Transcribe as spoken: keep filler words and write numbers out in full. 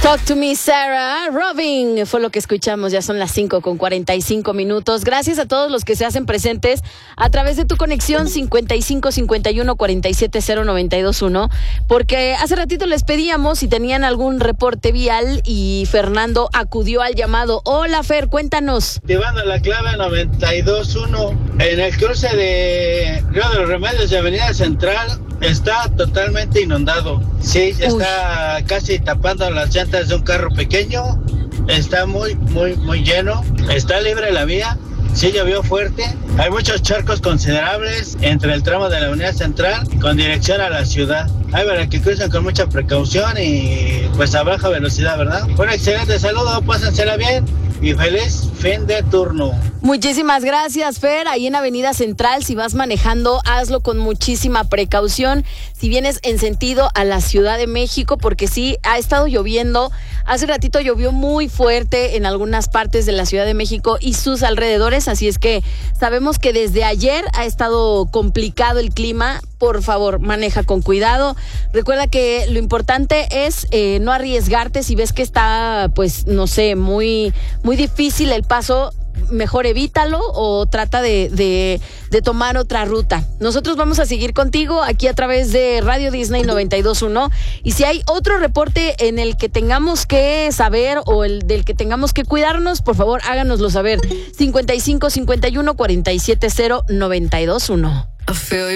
Talk to me, Sarah. Robin fue lo que escuchamos. Ya son las cinco con cuarenta y cinco minutos. Gracias a todos los que se hacen presentes a través de tu conexión cincuenta y cinco cincuenta y uno cuarenta y siete cero noventa y dos uno, porque hace ratito les pedíamos si tenían algún reporte vial y Fernando acudió al llamado. Hola, Fer, cuéntanos. Activando la clave noventa y dos uno en el cruce de Río de los Remedios y Avenida Central. Está totalmente inundado. Sí, está Uy. casi tapando las llantas de un carro pequeño. Está muy, muy, muy lleno. Está libre la vía. Sí, llovió fuerte. Hay muchos charcos considerables entre el tramo de la Avenida Central con dirección a la ciudad. Hay para que crucen con mucha precaución y pues a baja velocidad, ¿verdad? Un excelente saludo, pásensela bien y feliz fin de turno. Muchísimas gracias, Fer. Ahí en Avenida Central, si vas manejando, hazlo con muchísima precaución. Si vienes en sentido a la Ciudad de México, porque sí, ha estado lloviendo. Hace ratito llovió muy fuerte en algunas partes de la Ciudad de México y sus alrededores, así es que sabemos que desde ayer ha estado complicado el clima. Por favor, maneja con cuidado. Recuerda que lo importante es eh, no arriesgarte. Si ves que está, pues, no sé, muy, muy difícil el paso, mejor evítalo o trata de, de, de tomar otra ruta. Nosotros vamos a seguir contigo aquí a través de Radio Disney noventa y dos uno, y si hay otro reporte en el que tengamos que saber o el del que tengamos que cuidarnos, por favor háganoslo saber. cincuenta y cinco cincuenta y uno cuarenta y siete cero noventa y dos uno.